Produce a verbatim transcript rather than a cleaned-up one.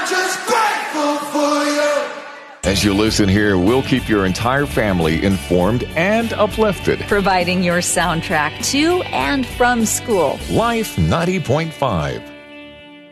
just grateful for you. As you listen here, we'll keep your entire family informed and uplifted. Providing your soundtrack to and from school. Life ninety point five.